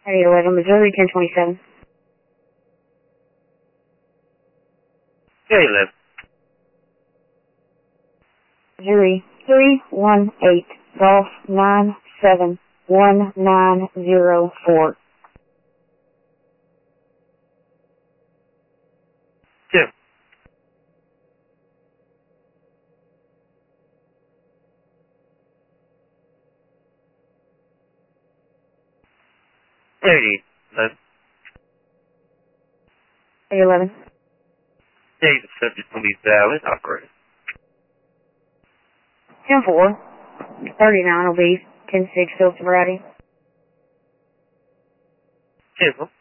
A11, Missouri 1027. A11. Missouri 318, Golf 971904. Jim. A11. A11. Data subject will be valid. Operator. 10-4. 39 will be 10-6 Phil Sobriety. 10-4.